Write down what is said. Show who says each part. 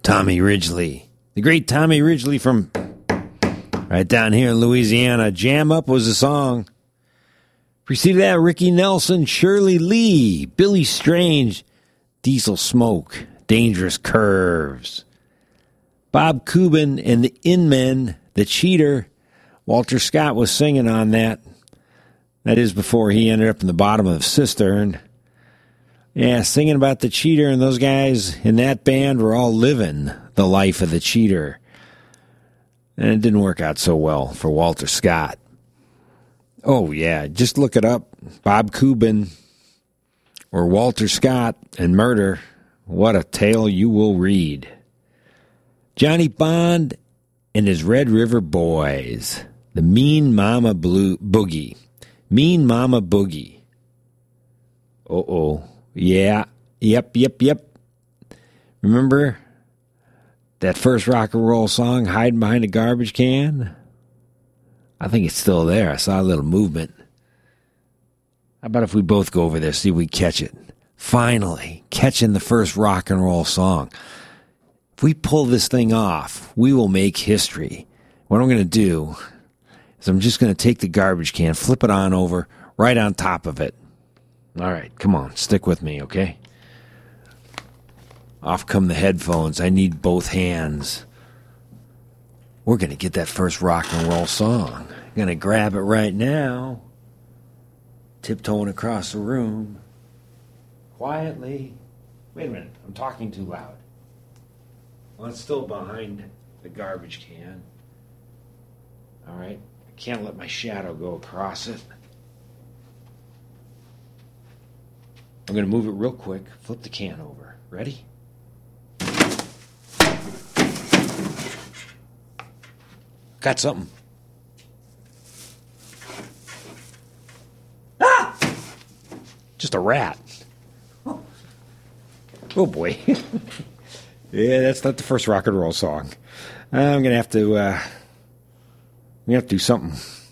Speaker 1: Tommy Ridgely. The great Tommy Ridgely from right down here in Louisiana. Jam Up was the song. Preceded that, Ricky Nelson, Shirley Lee, Billy Strange, Diesel Smoke, Dangerous Curves. Bob Cuban and the Inmen, The Cheater. Walter Scott was singing on that. That is before he ended up in the bottom of Cistern. Yeah, singing about the Cheater, and those guys in that band were all living the life of the Cheater. And it didn't work out so well for Walter Scott. Oh, yeah, just look it up. Bob Cuban or Walter Scott and murder. What a tale you will read. Johnny Bond and his Red River Boys. The Mean Mama Boogie. Mean Mama Boogie. Uh-oh. Yeah. Yep. Remember that first rock and roll song, Hiding Behind a Garbage Can? I think it's still there. I saw a little movement. How about if we both go over there, see if we catch it? Finally, catching the first rock and roll song. If we pull this thing off, we will make history. What I'm going to do is I'm just going to take the garbage can, flip it on over, right on top of it. All right, come on, stick with me, okay? Off come the headphones. I need both hands. We're going to get that first rock and roll song. I'm going to grab it right now. Tiptoeing across the room. Quietly. Wait a minute, I'm talking too loud. Well, it's still behind the garbage can. All right, I can't let my shadow go across it. I'm going to move it real quick. Flip the can over. Ready? Got something. Ah! Just a rat. Oh boy. Yeah, that's not the first rock and roll song. I'm going to have to do something.